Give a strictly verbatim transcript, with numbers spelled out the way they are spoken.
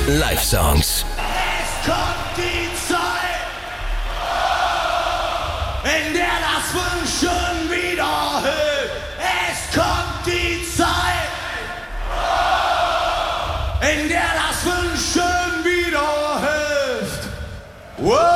Live-Songs. Es kommt die Zeit, in der das Wünschen wieder hilft. Es kommt die Zeit, in der das Wünschen wieder hilft. Wow.